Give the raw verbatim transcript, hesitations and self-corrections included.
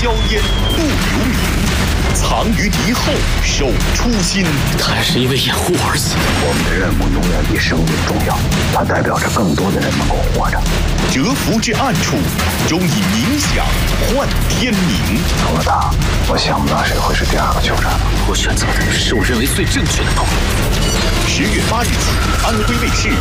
硝烟不留名，藏于敌后，守初心。 他是因为掩护而死。 我们的任务永远比生命重要，它代表着更多的人能够活着。 蛰伏之暗处，终以冥想换天明。 除了他，我想不到谁会是第二个酋长。 我选择的是我认为最正确的道路。 十月八日起，安徽卫视。